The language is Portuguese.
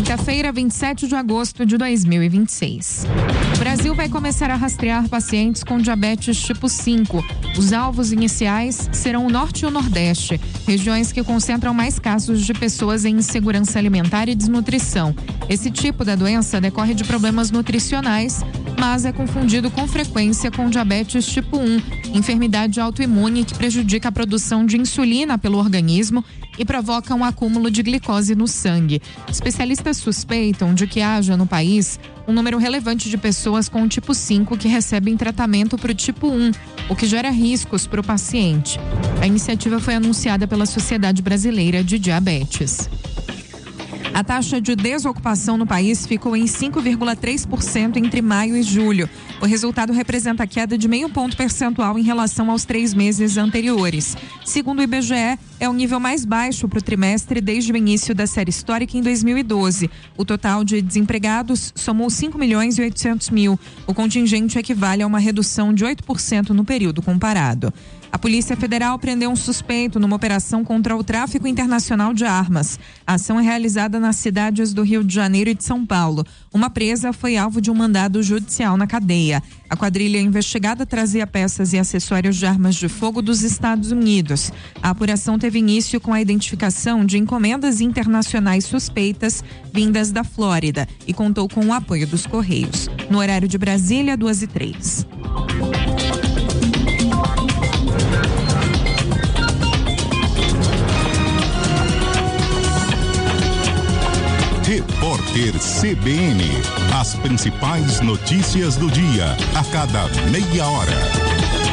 Quinta-feira, 27 de agosto de 2026. O Brasil vai começar a rastrear pacientes com diabetes tipo 5. Os alvos iniciais serão o Norte e o Nordeste, regiões que concentram mais casos de pessoas em insegurança alimentar e desnutrição. Esse tipo da doença decorre de problemas nutricionais, mas é confundido com frequência com diabetes tipo 1, enfermidade autoimune que prejudica a produção de insulina pelo organismo e provoca um acúmulo de glicose no sangue. Especialistas suspeitam de que haja no país um número relevante de pessoas com tipo 5 que recebem tratamento para o tipo 1, o que gera riscos para o paciente. A iniciativa foi anunciada pela Sociedade Brasileira de Diabetes. A taxa de desocupação no país ficou em 5,3% entre maio e julho. O resultado representa a queda de 0,5 ponto percentual em relação aos 3 meses anteriores. Segundo o IBGE, é o nível mais baixo para o trimestre desde o início da série histórica em 2012. O total de desempregados somou 5.800.000. O contingente equivale a uma redução de 8% no período comparado. A Polícia Federal prendeu um suspeito numa operação contra o tráfico internacional de armas. A ação é realizada nas cidades do Rio de Janeiro e de São Paulo. Uma presa foi alvo de um mandado judicial na cadeia. A quadrilha investigada trazia peças e acessórios de armas de fogo dos Estados Unidos. A apuração teve início com a identificação de encomendas internacionais suspeitas vindas da Flórida e contou com o apoio dos Correios. No horário de Brasília, 2h03. Repórter CBN. As principais notícias do dia, a cada meia hora.